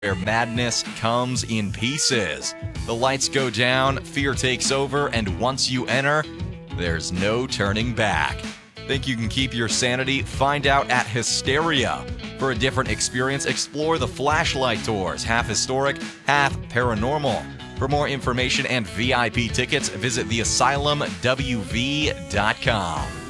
where madness comes in pieces. The lights go down, fear takes over, and once you enter, there's no turning back. Think you can keep your sanity? Find out at Hysteria. For a different experience, explore the Flashlight Tours, half historic, half paranormal. For more information and VIP tickets, visit theasylumwv.com.